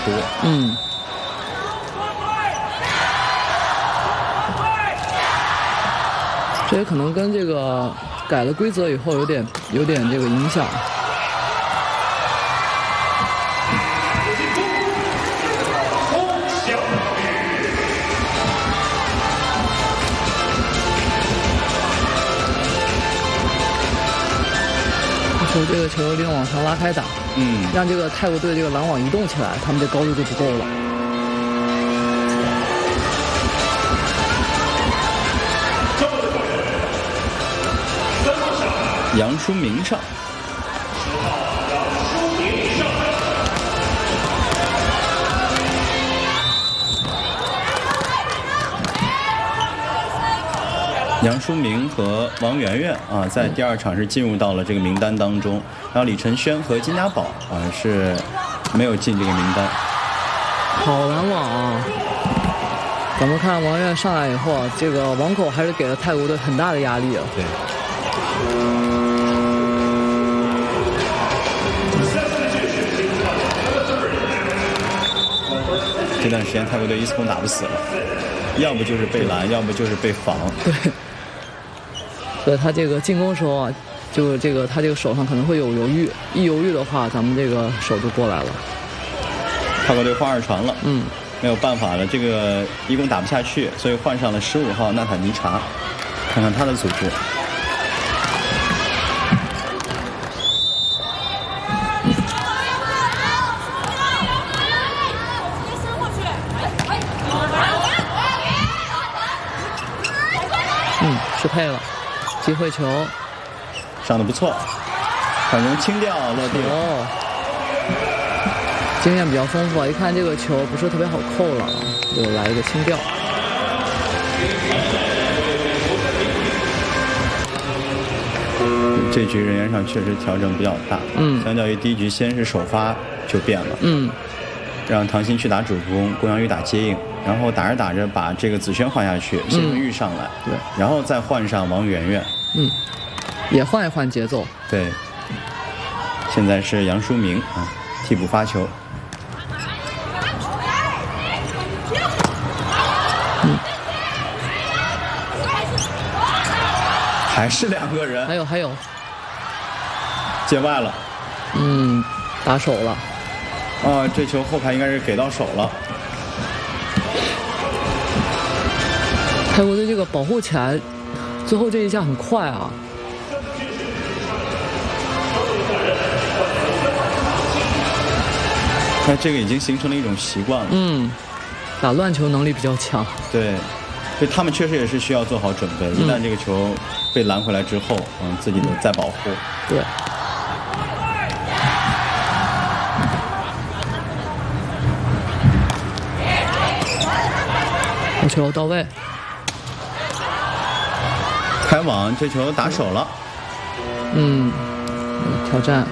多。 嗯。这也可能跟这个改了规则以后有点这个影响。这个球有点往上拉开打，让这个泰国队这个拦网移动起来，他们这高度就不够了。 杨舒明上。杨舒明和王媛媛啊，在第2场是进入到了这个名单当中，然后李承轩和金家宝啊是没有进这个名单。 好拦网啊！咱们看王媛上来以后啊，这个网口还是给了泰国队很大的压力啊。 对。这段时间泰国队一次攻打不死了，要不就是被拦，要不就是被防。 对。所以他这个进攻的时候啊，就这个他这个手上可能会有犹豫，一犹豫的话，咱们这个手就过来了。 泰国队换2传了，没有办法了，这个一攻打不下去，所以换上了15号纳塔尼查，看看他的组织。 适配了。机会球上得不错，反正轻吊落地。 经验比较丰富啊！一看这个球不是特别好扣了，就来一个轻吊。 这局人员上确实调整比较大，相较于第1局先是首发就变了，让唐鑫去打主攻，龚洋宇打接应，然后打着打着把这个子轩换下去，谢承玉上来， 对， 然后再换上王媛媛， 也换一换节奏。 对，现在是杨舒明啊，替补发球。还是2个人。 还有。 界外了。 打手了。 这球后排应该是给到手了。 泰国队这个保护起来，最后这一下很快啊。 那这个已经形成了一种习惯了。 打乱球能力比较强。 对，所以他们确实也是需要做好准备，一旦这个球被拦回来之后，自己的再保护。 对。球到位， 开网，这球打手了。 挑战。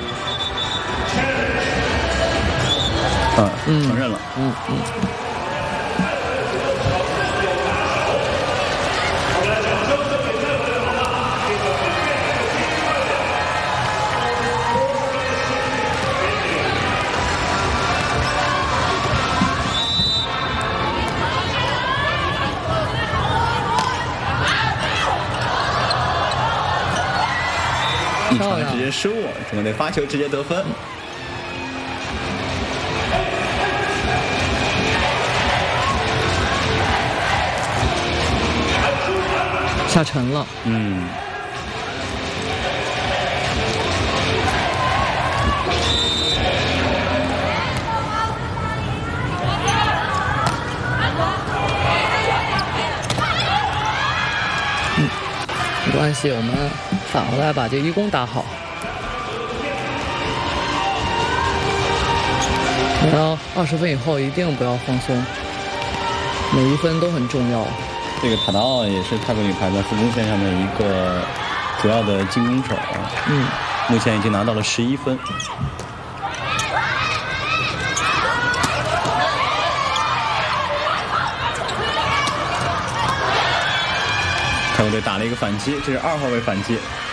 承认了。一传直接失误，中国队发球直接得分。 下沉了。没关系，我们反过来把这1攻打好。然后20分以后一定不要放松，每1分都很重要。 这个塔达奥也是泰国女排在副攻线上的一个主要的进攻手啊。目前已经拿到了11分。泰国队打了一个反击，这是2号位反击。